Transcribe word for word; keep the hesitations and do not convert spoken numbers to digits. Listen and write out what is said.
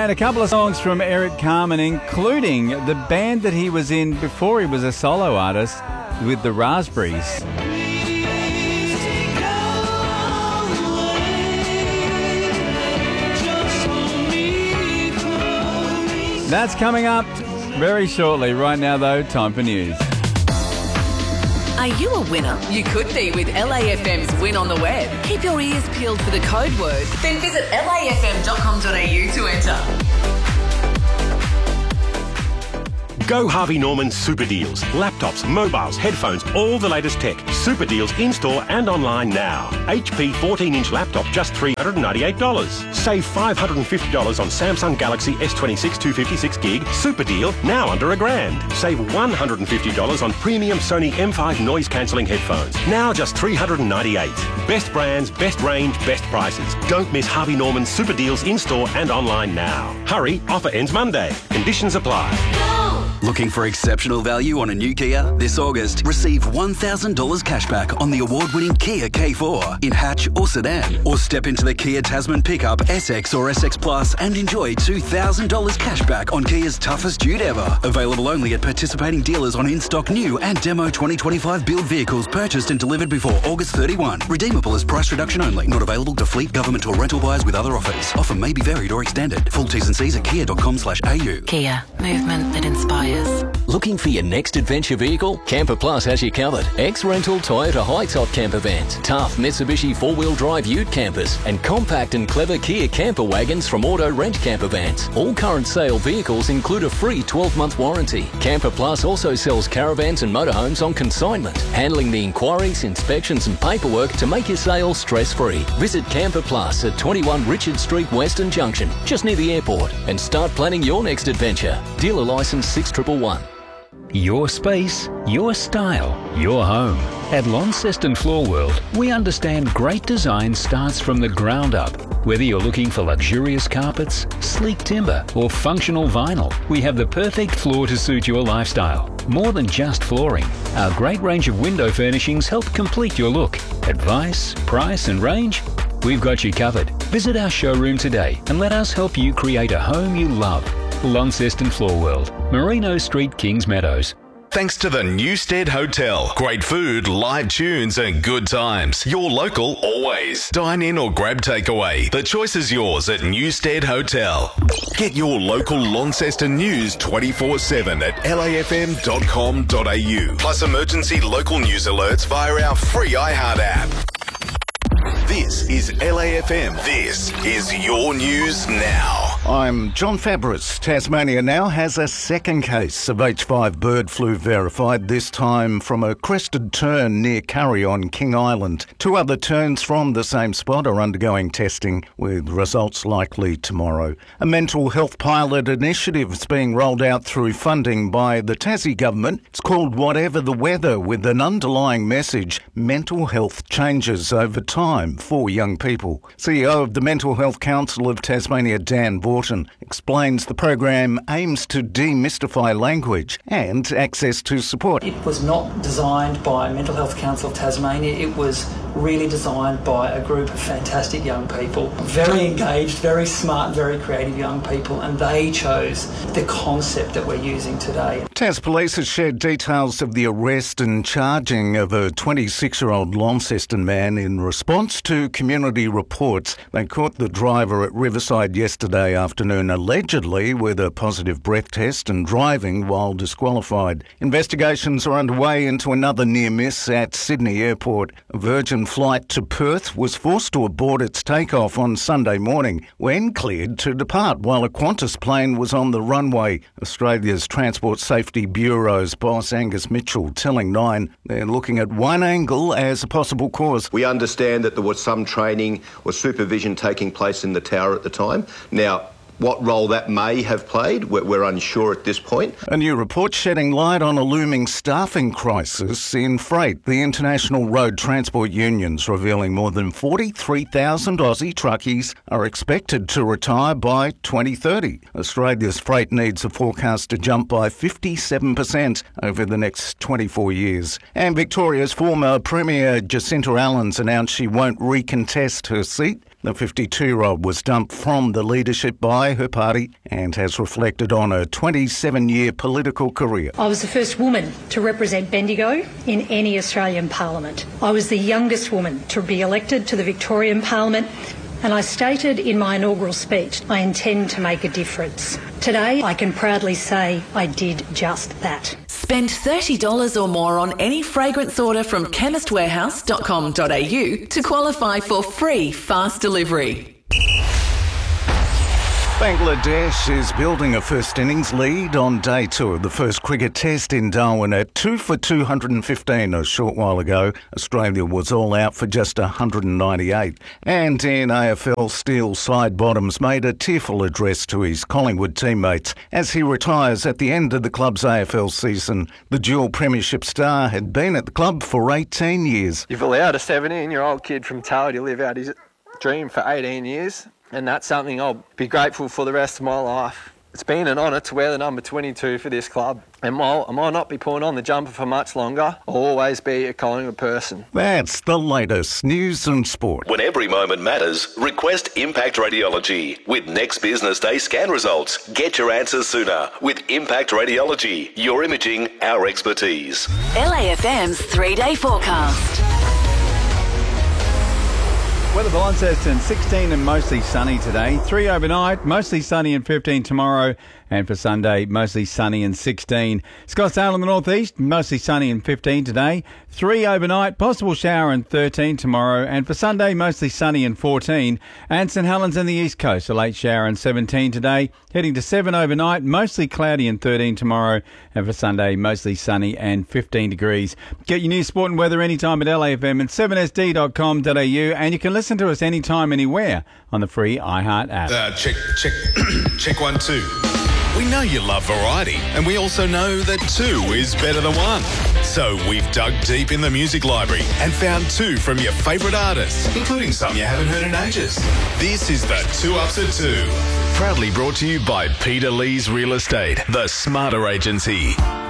And a couple of songs from Eric Carmen, including the band that he was in before he was a solo artist with the Raspberries. That's coming up very shortly. Right now, though, time for news. Are you a winner? You could be with L A F M's Win on the Web. Keep your ears peeled for the code word. Then visit L A F M dot com dot A U to enter. Go Harvey Norman Super Deals. Laptops, mobiles, headphones, all the latest tech. Super Deals in-store and online now. H P fourteen-inch laptop, just three hundred ninety-eight dollars. Save five hundred fifty dollars on Samsung Galaxy S twenty-six two fifty-six gig. Super deal, now under a grand. Save one hundred fifty dollars on premium Sony M five noise-cancelling headphones. Now just three hundred ninety-eight dollars. Best brands, best range, best prices. Don't miss Harvey Norman Super Deals in-store and online now. Hurry, offer ends Monday. Conditions apply. Looking for exceptional value on a new Kia? This August, receive one thousand dollars cashback on the award-winning Kia K four in hatch or sedan. Or step into the Kia Tasman pickup S X or S X Plus and enjoy two thousand dollars cashback on Kia's toughest dude ever. Available only at participating dealers on in-stock new and demo twenty twenty-five build vehicles purchased and delivered before August thirty-first. Redeemable as price reduction only. Not available to fleet, government or rental buyers with other offers. Offer may be varied or extended. Full T's and C's at kia dot com slash A U. Kia. Movement that inspires. Looking for your next adventure vehicle? Camper Plus has you covered. Ex-rental Toyota high-top camper vans, tough Mitsubishi four-wheel drive ute campers, and compact and clever Kia camper wagons from Auto Rent Camper Vans. All current sale vehicles include a free twelve-month warranty. Camper Plus also sells caravans and motorhomes on consignment, handling the inquiries, inspections and paperwork to make your sale stress-free. Visit Camper Plus at twenty-one Richard Street, Western Junction, just near the airport, and start planning your next adventure. Dealer license six one one one. Your space, your style, your home. At Launceston Floor World, we understand great design starts from the ground up. Whether you're looking for luxurious carpets, sleek timber, or functional vinyl, we have the perfect floor to suit your lifestyle. More than just flooring, our great range of window furnishings help complete your look. Advice, price, and range? We've got you covered. Visit our showroom today and let us help you create a home you love. Launceston Floor World, Merino Street, Kings Meadows. Thanks to the Newstead Hotel. Great food, live tunes and good times. Your local always. Dine in or grab takeaway. The choice is yours at Newstead Hotel. Get your local Launceston news twenty-four seven at L A F M dot com dot A U. Plus emergency local news alerts via our free iHeart app. This is L A F M. This is your news now. I'm John Fabris. Tasmania now has a second case of H five bird flu verified, this time from a crested tern near Curry on King Island. Two other terns from the same spot are undergoing testing, with results likely tomorrow. A mental health pilot initiative is being rolled out through funding by the Tassie government. It's called Whatever the Weather, with an underlying message: mental health changes over time for young people. C E O of the Mental Health Council of Tasmania, Dan Borton, explains the program aims to demystify language and access to support. It was not designed by Mental Health Council of Tasmania. It was really designed by a group of fantastic young people, very engaged, very smart, very creative young people, and they chose the concept that we're using today. Tas Police has shared details of the arrest and charging of a twenty-six-year-old Launceston man in response to community reports. They caught the driver at Riverside yesterday afternoon, allegedly with a positive breath test and driving while disqualified. Investigations are underway into another near miss at Sydney Airport. A Virgin flight to Perth was forced to abort its takeoff on Sunday morning when cleared to depart while a Qantas plane was on the runway. Australia's Transport Safety Bureau's boss Angus Mitchell telling Nine they're looking at one angle as a possible cause. We understand that there was some training or supervision taking place in the tower at the time. Now, what role that may have played, we're, we're unsure at this point. A new report shedding light on a looming staffing crisis in freight. The International Road Transport Union's revealing more than forty-three thousand Aussie truckies are expected to retire by twenty thirty. Australia's freight needs are forecast to jump by fifty-seven percent over the next twenty-four years. And Victoria's former Premier Jacinta Allen's announced she won't recontest her seat The fifty-two-year-old was dumped from the leadership by her party and has reflected on her twenty-seven-year political career. I was the first woman to represent Bendigo in any Australian parliament. I was the youngest woman to be elected to the Victorian Parliament, and I stated in my inaugural speech, I intend to make a difference. Today, I can proudly say I did just that. Spend thirty dollars or more on any fragrance order from chemist warehouse dot com dot a u to qualify for free fast delivery. Bangladesh is building a first innings lead on day two of the first cricket test in Darwin at two for two hundred fifteen a short while ago. Australia was all out for just one hundred ninety-eight. And in A F L, Steele Sidebottoms made a tearful address to his Collingwood teammates as he retires at the end of the club's A F L season. The dual premiership star had been at the club for eighteen years. You've allowed a seventeen-year-old kid from Tara to live out his dream for eighteen years. And that's something I'll be grateful for the rest of my life. It's been an honour to wear the number twenty-two for this club. And while I might not be putting on the jumper for much longer, I'll always be a Collingwood person. That's the latest news and sport. When every moment matters, request Impact Radiology. With next business day scan results, get your answers sooner with Impact Radiology. Your imaging, our expertise. L A F M's three-day forecast. Weather for Launceston, sixteen and mostly sunny today. three overnight, mostly sunny and fifteen tomorrow. And for Sunday, mostly sunny and sixteen. Scottsdale in the northeast, mostly sunny and fifteen today. three overnight, possible shower and thirteen tomorrow. And for Sunday, mostly sunny and fourteen. And St Helens in the east coast, a late shower and seventeen today. Heading to seven overnight, mostly cloudy and thirteen tomorrow. And for Sunday, mostly sunny and fifteen degrees. Get your news, sport and weather anytime at L A F M and seven S D dot com dot a u. And you can listen to us anytime, anywhere on the free iHeart app. Uh, check, check, check one, two. We know you love variety, and we also know that two is better than one. So we've dug deep in the music library and found two from your favourite artists, including some you haven't heard in ages. This is the Two Ups at Two. Proudly brought to you by Peter Lee's Real Estate, the smarter agency.